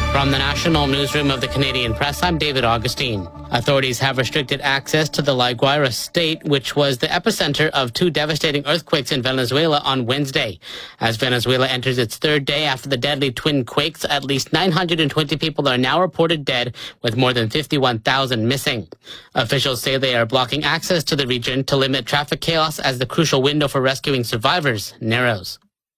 From the National Newsroom of the Canadian Press, I'm David Augustine. Authorities have restricted access to the La Guaira state, which was the epicenter of two devastating earthquakes in Venezuela on Wednesday. As Venezuela enters its third day after the deadly twin quakes, at least 920 people are now reported dead, with more than 51,000 missing. Officials say they are blocking access to the region to limit traffic chaos as the crucial window for rescuing survivors narrows.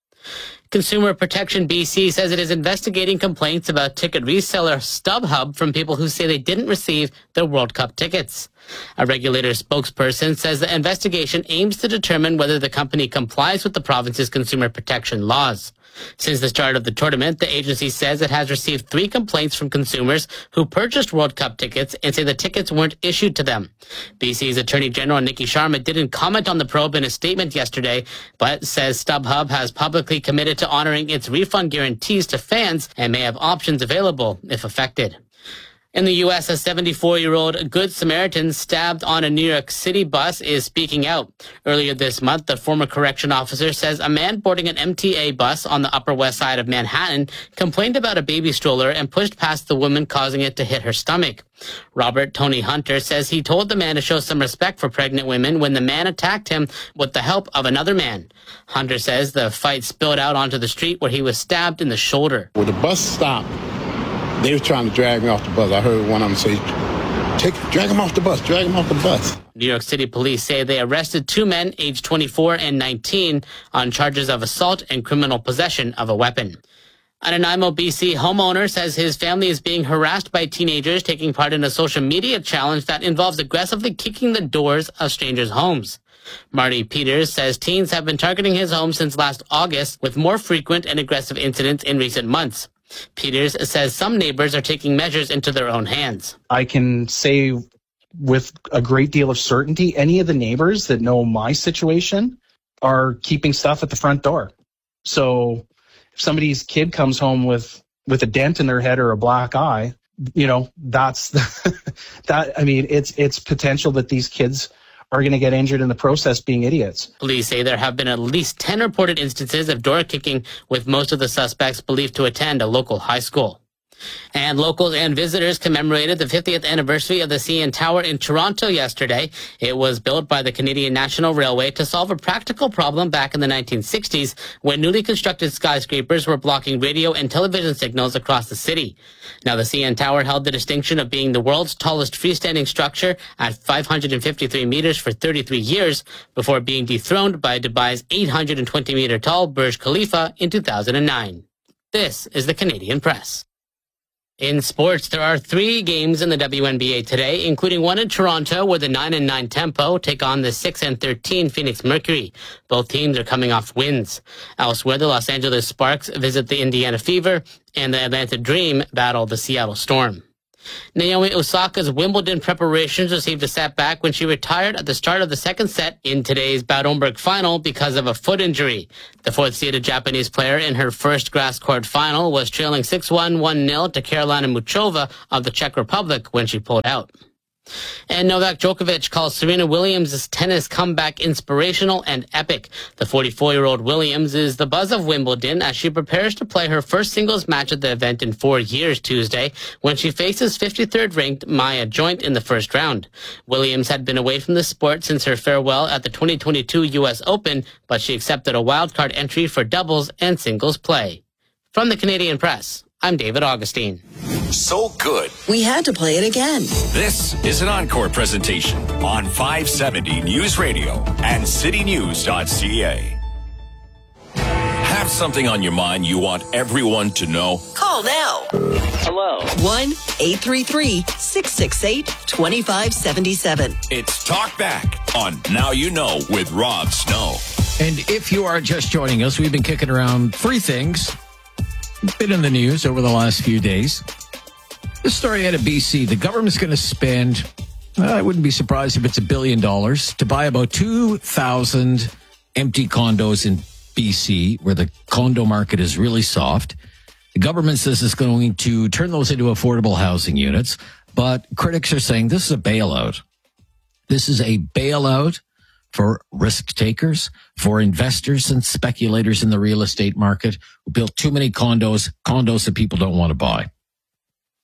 Consumer Protection BC says it is investigating complaints about ticket reseller StubHub from people who say they didn't receive their World Cup tickets. A regulator spokesperson says the investigation aims to determine whether the company complies with the province's consumer protection laws. Since the start of the tournament, the agency says it has received 3 complaints from consumers who purchased World Cup tickets and say the tickets weren't issued to them. BC's Attorney General Nikki Sharma didn't comment on the probe in a statement yesterday, but says StubHub has publicly committed to honoring its refund guarantees to fans and may have options available if affected. In the U.S., a 74-year-old Good Samaritan stabbed on a New York City bus is speaking out. Earlier this month, the former correction officer says a man boarding an MTA bus on the Upper West Side of Manhattan complained about a baby stroller and pushed past the woman, causing it to hit her stomach. Robert Tony Hunter says he told the man to show some respect for pregnant women when the man attacked him with the help of another man. Hunter says the fight spilled out onto the street where he was stabbed in the shoulder. When the bus stopped, they were trying to drag me off the bus. I heard one of them say, drag him off the bus, drag him off the bus. New York City police say they arrested 2 men aged 24 and 19 on charges of assault and criminal possession of a weapon. An Nanaimo, BC homeowner says his family is being harassed by teenagers taking part in a social media challenge that involves aggressively kicking the doors of strangers' homes. Marty Peters says teens have been targeting his home since last August, with more frequent and aggressive incidents in recent months. Peters says some neighbors are taking measures into their own hands. I can say with a great deal of certainty, any of the neighbors that know my situation are keeping stuff at the front door. So if somebody's kid comes home with a dent in their head or a black eye, that's that. I mean, it's potential that these kids are going to get injured in the process being idiots. Police say there have been at least 10 reported instances of door kicking, with most of the suspects believed to attend a local high school. And locals and visitors commemorated the 50th anniversary of the CN Tower in Toronto yesterday. It was built by the Canadian National Railway to solve a practical problem back in the 1960s when newly constructed skyscrapers were blocking radio and television signals across the city. Now, the CN Tower held the distinction of being the world's tallest freestanding structure at 553 meters for 33 years before being dethroned by Dubai's 820-meter-tall Burj Khalifa in 2009. This is the Canadian Press. In sports, there are 3 games in the WNBA today, including one in Toronto where the 9-9 Tempo take on the 6-13 Phoenix Mercury. Both teams are coming off wins. Elsewhere, the Los Angeles Sparks visit the Indiana Fever, and the Atlanta Dream battle the Seattle Storm. Naomi Osaka's Wimbledon preparations received a setback when she retired at the start of the second set in today's Bad-Homburg final because of a foot injury. The 4th-seeded Japanese player in her first grass court final was trailing 6-1, 1-0 to Karolina Muchova of the Czech Republic when she pulled out. And Novak Djokovic calls Serena Williams' tennis comeback inspirational and epic. The 44-year-old Williams is the buzz of Wimbledon as she prepares to play her first singles match at the event in 4 years Tuesday when she faces 53rd-ranked Maya Joint in the first round. Williams had been away from the sport since her farewell at the 2022 U.S. Open, but she accepted a wildcard entry for doubles and singles play. From the Canadian Press, I'm David Augustine. So good, we had to play it again. This is an encore presentation on 570 News Radio and citynews.ca. Have something on your mind you want everyone to know? Call now. Hello. 1-833-668-2577. It's Talk Back on Now You Know with Rob Snow. And if you are just joining us, we've been kicking around 3 things. Been in the news over the last few days. This story out of BC, the government's going to spend, I wouldn't be surprised if it's $1 billion to buy about 2,000 empty condos in BC, where the condo market is really soft. The government says it's going to turn those into affordable housing units, but critics are saying this is a bailout. This is a bailout for risk takers, for investors and speculators in the real estate market who built too many condos that people don't want to buy.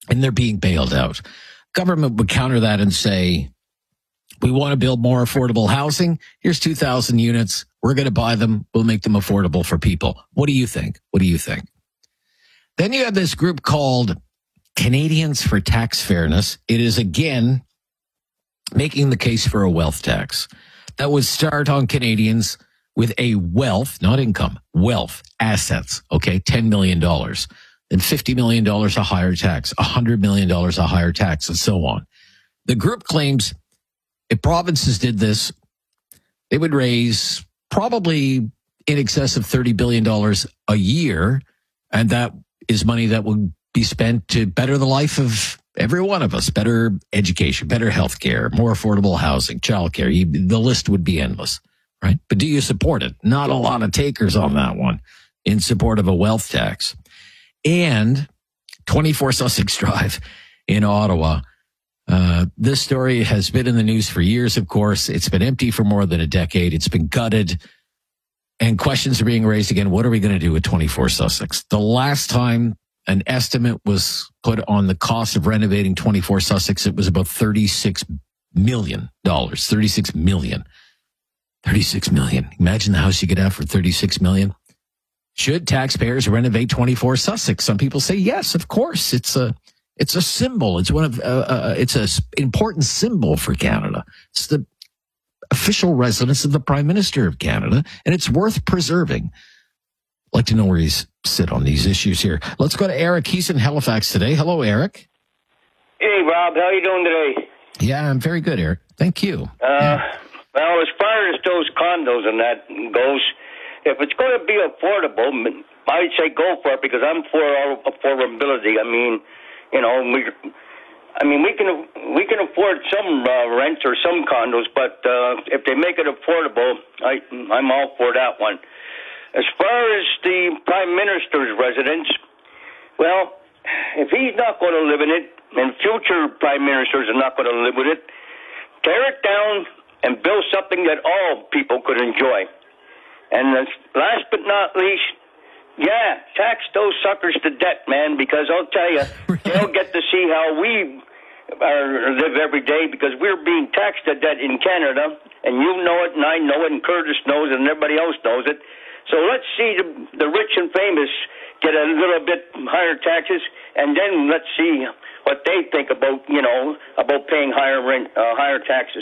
and they're being bailed out. Government would counter that and say, we want to build more affordable housing. Here's 2,000 units. We're going to buy them. We'll make them affordable for people. What do you think? What do you think? Then you have this group called Canadians for Tax Fairness. It is, again, making the case for a wealth tax that would start on Canadians with a wealth, not income, wealth, assets, okay, $10 million, then $50 million a higher tax, $100 million a higher tax, and so on. The group claims if provinces did this, they would raise probably in excess of $30 billion a year, and that is money that would be spent to better the life of every one of us, better education, better health care, more affordable housing, childcare. The list would be endless, right? But do you support it? Not a lot of takers on that one in support of a wealth tax. And 24 Sussex Drive in Ottawa. This story has been in the news for years, of course. It's been empty for more than a decade. It's been gutted. And questions are being raised again. What are we going to do with 24 Sussex? The last time an estimate was put on the cost of renovating 24 Sussex, it was about $36 million. $36 million. $36 million. Imagine the house you could have for $36 million. Should taxpayers renovate 24 Sussex? Some people say yes, of course. It's a symbol. It's it's an important symbol for Canada. It's the official residence of the Prime Minister of Canada, and it's worth preserving. I'd like to know where he's sit on these issues here. Let's go to Eric. He's in Halifax today. Hello, Eric. Hey, Rob. How you doing today? Yeah, I'm very good, Eric. Thank you. Well, as far as those condos and that goes, if it's going to be affordable, I'd say go for it because I'm for affordability. I mean, you know, we can afford some rent or some condos, but if they make it affordable, I'm all for that one. As far as the Prime Minister's residence, well, if he's not going to live in it, and future Prime Ministers are not going to live with it, tear it down and build something that all people could enjoy. And last but not least, yeah, tax those suckers to death, man, because I'll tell you, they'll get to see how we live every day because we're being taxed to death in Canada, and you know it, and I know it, and Curtis knows it, and everybody else knows it. So let's see the rich and famous get a little bit higher taxes, and then let's see what they think about, about paying higher rent, higher taxes.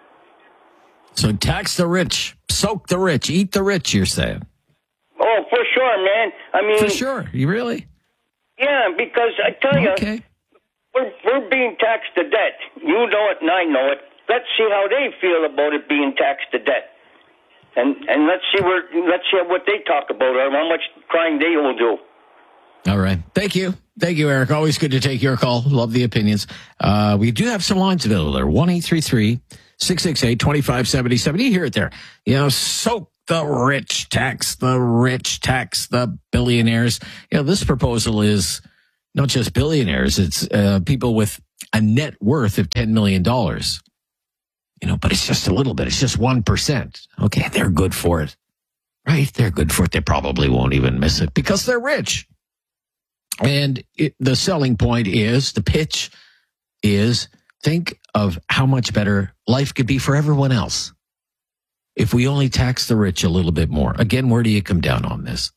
So tax the rich, soak the rich, eat the rich, you're saying? Oh, for sure, man. I mean, for sure. You really? Yeah, because I tell you, okay. we're being taxed to death. You know it, and I know it. Let's see how they feel about it being taxed to death. And let's see what they talk about or how much crying they will do. All right. Thank you, Eric. Always good to take your call. Love the opinions. We do have some lines available there. 1-833-668-2577. You hear it there. Soak the rich, tax the billionaires. This proposal is not just billionaires. It's people with a net worth of $10 million. But it's just a little bit. It's just 1%. Okay, they're good for it. Right? They're good for it. They probably won't even miss it because they're rich. And the selling point is, the pitch is, think of how much better life could be for everyone else if we only tax the rich a little bit more. Again, where do you come down on this?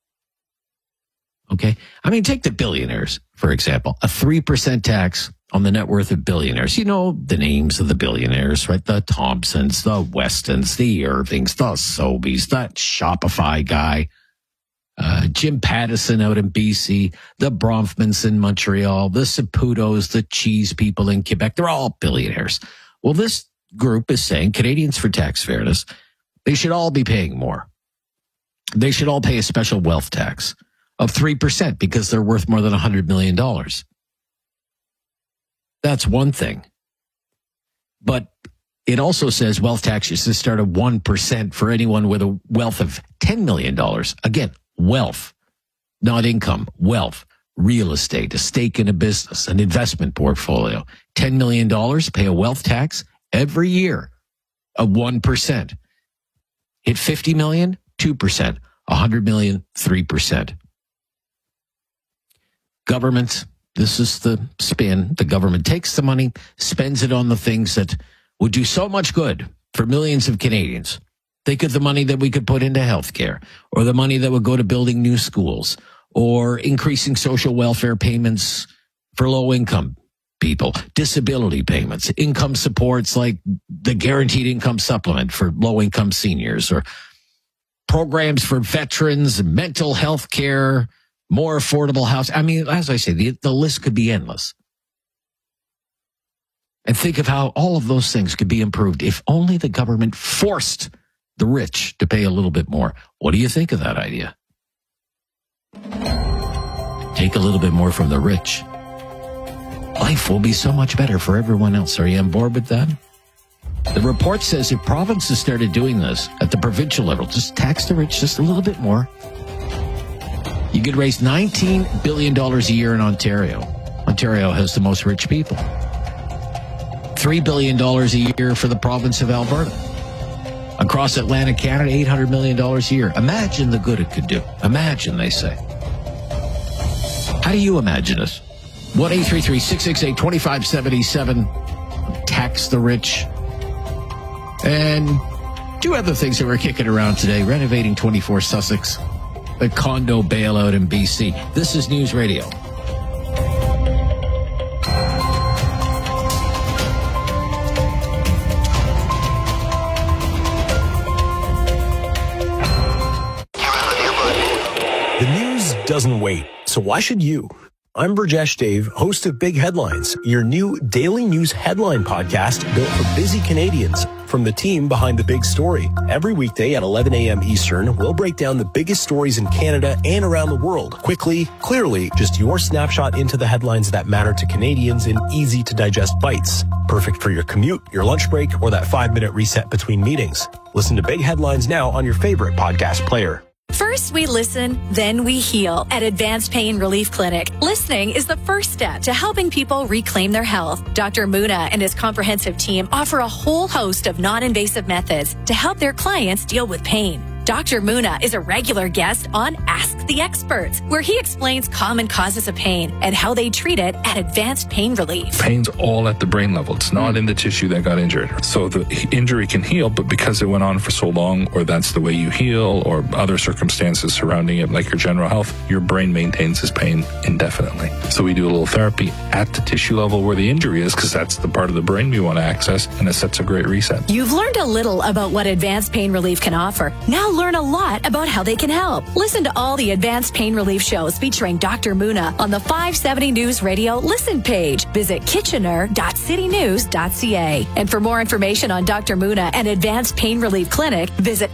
Okay? I mean, take the billionaires, for example. A 3% tax on the net worth of billionaires. You know the names of the billionaires, right? The Thompsons, the Westons, the Irvings, the Sobeys, that Shopify guy, Jim Pattison out in BC, the Bronfmans in Montreal, the Saputos, the cheese people in Quebec. They're all billionaires. Well, this group is saying Canadians for Tax Fairness, they should all be paying more. They should all pay a special wealth tax of 3% because they're worth more than $100 million. That's one thing. But it also says wealth tax should start at 1% for anyone with a wealth of $10 million. Again, wealth, not income, wealth, real estate, a stake in a business, an investment portfolio. $10 million, pay a wealth tax every year of 1%. Hit 50 million, 2%. 100 million, 3%. Government This is the spin. The government takes the money, spends it on the things that would do so much good for millions of Canadians. Think of the money that we could put into healthcare, or the money that would go to building new schools, or increasing social welfare payments for low-income people, disability payments, income supports like the guaranteed income supplement for low-income seniors, or programs for veterans, mental health care, more affordable house. I mean, as I say, the list could be endless. And think of how all of those things could be improved if only the government forced the rich to pay a little bit more. What do you think of that idea? Take a little bit more from the rich. Life will be so much better for everyone else. Are you on board with that? The report says if provinces started doing this at the provincial level, just tax the rich just a little bit more, you could raise $19 billion a year in Ontario. Ontario has the most rich people. $3 billion a year for the province of Alberta. Across Atlantic Canada, $800 million a year. Imagine the good it could do. Imagine, they say. How do you imagine it? 1-833-668-2577. Tax the rich. And two other things that we're kicking around today. Renovating 24 Sussex. A condo bailout in BC. This is News Radio. The news doesn't wait, so why should you? I'm Burjesh Dave, host of Big Headlines, your new daily news headline podcast built for busy Canadians from the team behind the big story. Every weekday at 11 a.m. Eastern, we'll break down the biggest stories in Canada and around the world. Quickly, clearly, just your snapshot into the headlines that matter to Canadians in easy-to-digest bites. Perfect for your commute, your lunch break, or that 5-minute reset between meetings. Listen to Big Headlines now on your favorite podcast player. First we listen, then we heal at Advanced Pain Relief Clinic. Listening is the first step to helping people reclaim their health. Dr. Muna and his comprehensive team offer a whole host of non-invasive methods to help their clients deal with pain. Dr. Muna is a regular guest on Ask the Experts, where he explains common causes of pain and how they treat it at Advanced Pain Relief. Pain's all at the brain level. It's not in the tissue that got injured. So the injury can heal, but because it went on for so long, or that's the way you heal, or other circumstances surrounding it, like your general health, your brain maintains this pain indefinitely. So we do a little therapy at the tissue level where the injury is, because that's the part of the brain we want to access, and it sets a great reset. You've learned a little about what Advanced Pain Relief can offer. Now learn a lot about how they can help. Listen to all the Advanced Pain Relief shows featuring Dr. Muna on the 570 News Radio Listen page. Visit kitchener.citynews.ca. And for more information on Dr. Muna and Advanced Pain Relief Clinic, visit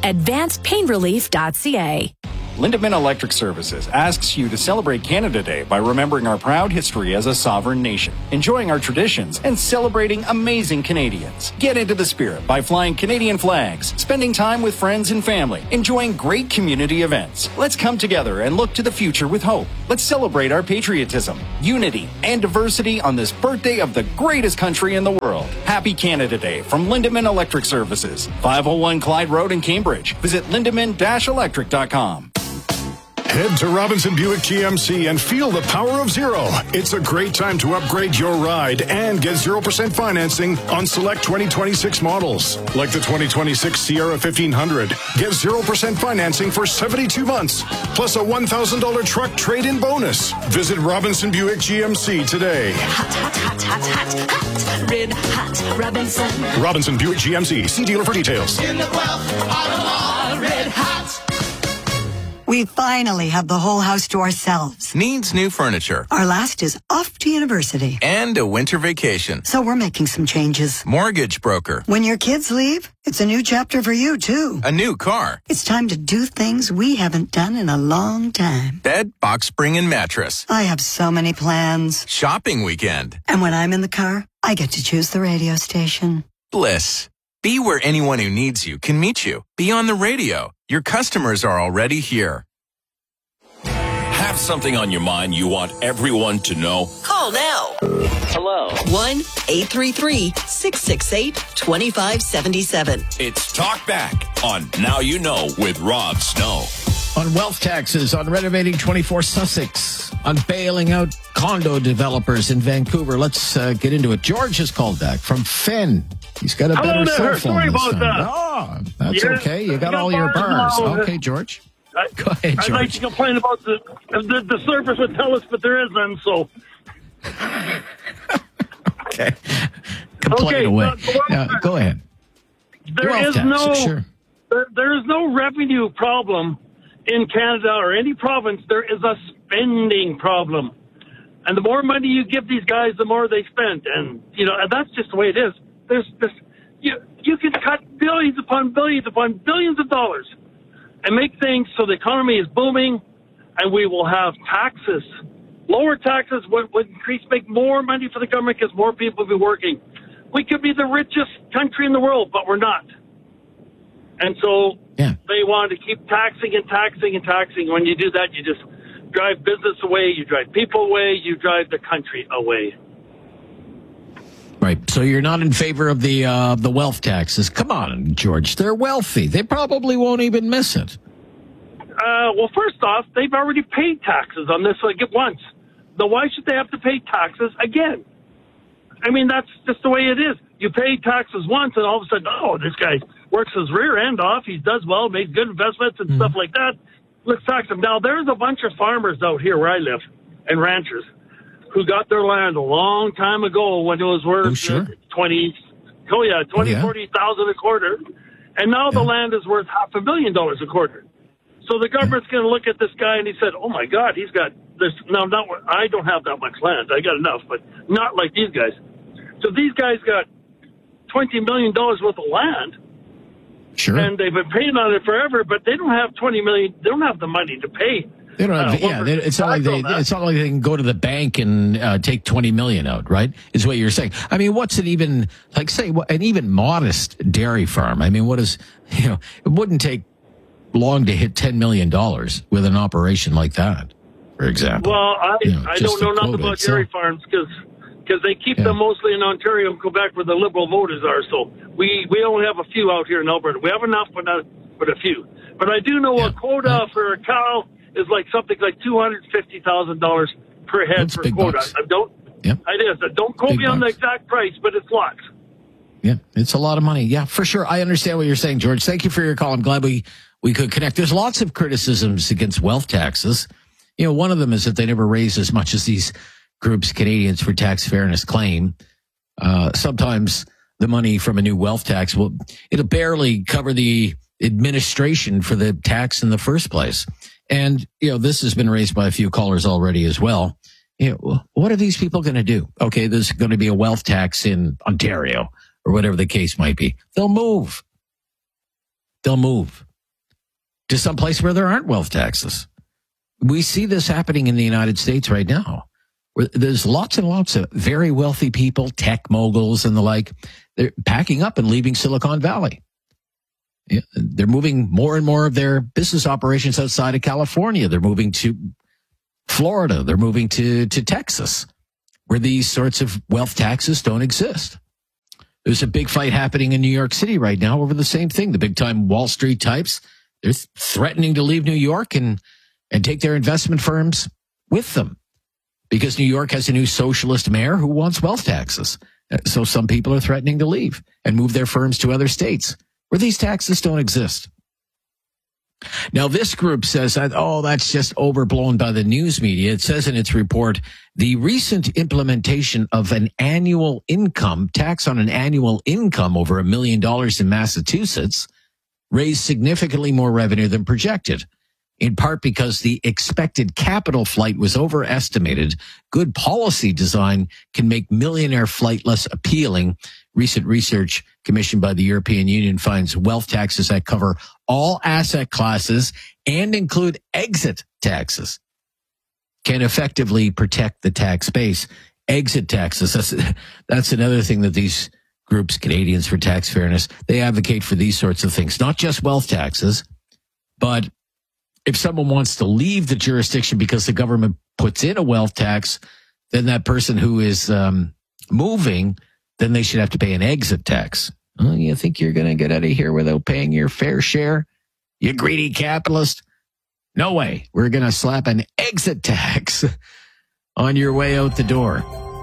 advancedpainrelief.ca. Lindemann Electric Services asks you to celebrate Canada Day by remembering our proud history as a sovereign nation, enjoying our traditions, and celebrating amazing Canadians. Get into the spirit by flying Canadian flags, spending time with friends and family, enjoying great community events. Let's come together and look to the future with hope. Let's celebrate our patriotism, unity, and diversity on this birthday of the greatest country in the world. Happy Canada Day from Lindemann Electric Services, 501 Clyde Road in Cambridge. Visit lindemann-electric.com. Head to Robinson Buick GMC and feel the power of zero. It's a great time to upgrade your ride and get 0% financing on select 2026 models. Like the 2026 Sierra 1500. Get 0% financing for 72 months, plus a $1,000 truck trade-in bonus. Visit Robinson Buick GMC today. Hot, hot, hot, hot, hot, hot. Red hot Robinson. Robinson Buick GMC. See dealer for details. In the Guelph, Ottawa, red hot. We finally have the whole house to ourselves. Needs new furniture. Our last is off to university. And a winter vacation. So we're making some changes. Mortgage broker. When your kids leave, it's a new chapter for you, too. A new car. It's time to do things we haven't done in a long time. Bed, box spring, and mattress. I have so many plans. Shopping weekend. And when I'm in the car, I get to choose the radio station. Bliss. Be where anyone who needs you can meet you. Be on the radio. Your customers are already here. Have something on your mind you want everyone to know? Call now. Hello. 1-833-668-2577. It's Talk Back on Now You Know with Rob Snow. On wealth taxes, on renovating 24 Sussex, on bailing out condo developers in Vancouver. Let's get into it. George has called back from Fenn. He's got a better cell phone. Sorry this about time. that. Oh, that's okay. You got all your bars. Okay, George. Go ahead, George. I'd like to complain about the surface would tell us, but there is none, so. Okay. Complain away. Go ahead. There is no revenue problem in Canada or any province. There is a spending problem. And the more money you give these guys, the more they spend. And, and that's just the way it is. You can cut billions upon billions upon billions of dollars and make things so the economy is booming, and we will have taxes. Lower taxes would make more money for the government because more people will be working. We could be the richest country in the world, but we're not. And so they want to keep taxing and taxing and taxing. When you do that, you just drive business away, you drive people away, you drive the country away. Right. So you're not in favor of the wealth taxes. Come on, George. They're wealthy. They probably won't even miss it. Well, first off, they've already paid taxes on this once. So why should they have to pay taxes again? I mean, that's just the way it is. You pay taxes once, and all of a sudden, this guy works his rear end off. He does well, makes good investments and stuff like that. Let's tax him. Now, there's a bunch of farmers out here where I live and ranchers who got their land a long time ago when it was worth 40,000 a quarter. And now the land is worth $500,000 a quarter. So the government's going to look at this guy and he said, oh my God, he's got this. Now, I don't have that much land. I got enough, but not like these guys. So these guys got $20 million worth of land. Sure. And they've been paying on it forever, but they don't have $20 million. They don't have the money to pay. They don't have, it's not like they can go to the bank and take 20 million out, right? Is what you're saying. I mean, what's it even like? Say an even modest dairy farm. I mean, it wouldn't take long to hit $10 million with an operation like that, for example. Well, I don't know nothing about dairy farms because they keep them mostly in Ontario and Quebec where the Liberal voters are. So we only have a few out here in Alberta. We have enough, but a few. But I do know a quota for a cow is like something like $250,000 per head. That's for big quota. bucks. It is. Don't quote me on the exact price, but it's lots. Yeah, it's a lot of money. Yeah, for sure. I understand what you're saying, George. Thank you for your call. I'm glad we could connect. There's lots of criticisms against wealth taxes. One of them is that they never raise as much as these groups, Canadians for Tax Fairness, claim. Sometimes the money from a new wealth tax it'll barely cover the administration for the tax in the first place. And, this has been raised by a few callers already as well. What are these people going to do? Okay, there's going to be a wealth tax in Ontario or whatever the case might be. They'll move to some place where there aren't wealth taxes. We see this happening in the United States right now. Where there's lots and lots of very wealthy people, tech moguls and the like. They're packing up and leaving Silicon Valley. They're moving more and more of their business operations outside of California. They're moving to Florida. They're moving to Texas, where these sorts of wealth taxes don't exist. There's a big fight happening in New York City right now over the same thing. The big-time Wall Street types, they're threatening to leave New York and take their investment firms with them because New York has a new socialist mayor who wants wealth taxes. So some people are threatening to leave and move their firms to other states where these taxes don't exist. Now, this group says, that's just overblown by the news media. It says in its report, the recent implementation of an annual income tax on an annual income over $1 million in Massachusetts raised significantly more revenue than projected, in part because the expected capital flight was overestimated. Good policy design can make millionaire flight less appealing. Recent research commissioned by the European Union finds wealth taxes that cover all asset classes and include exit taxes can effectively protect the tax base. Exit taxes, that's another thing that these groups, Canadians for Tax Fairness, they advocate for these sorts of things, not just wealth taxes, but if someone wants to leave the jurisdiction because the government puts in a wealth tax, then that person who is moving, then they should have to pay an exit tax. Oh, you think you're going to get out of here without paying your fair share? You greedy capitalist. No way. We're going to slap an exit tax on your way out the door.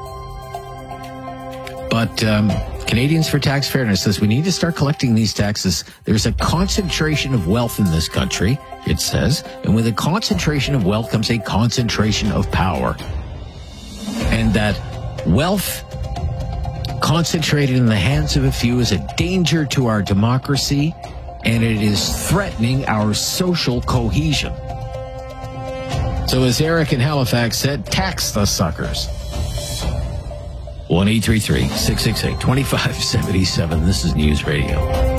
But Canadians for Tax Fairness says we need to start collecting these taxes. There's a concentration of wealth in this country, it says, and with a concentration of wealth comes a concentration of power. And that wealth concentrated in the hands of a few is a danger to our democracy, and it is threatening our social cohesion. So as Eric in Halifax said, tax the suckers. 1-833-668-2577. This is News Radio.